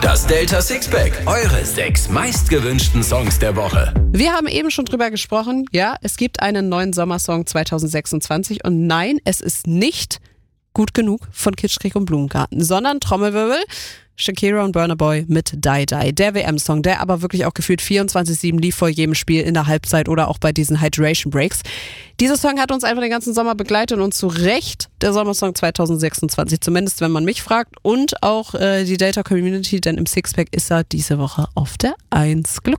Das Delta Sixpack, eure 6 meistgewünschten Songs der Woche. Wir haben eben schon drüber gesprochen. Ja, es gibt einen neuen Sommersong 2026 und nein, es ist nicht Gut genug von Kitschkrieg und Blumengarten, sondern Trommelwirbel, Shakira und Burna Boy mit Die Die, der WM-Song, der aber wirklich auch gefühlt 24/7 lief vor jedem Spiel in der Halbzeit oder auch bei diesen Hydration Breaks. Dieser Song hat uns einfach den ganzen Sommer begleitet und zu Recht der Sommersong 2026, zumindest wenn man mich fragt und auch die Delta Community, denn im Sixpack ist er diese Woche auf der 1. Glück.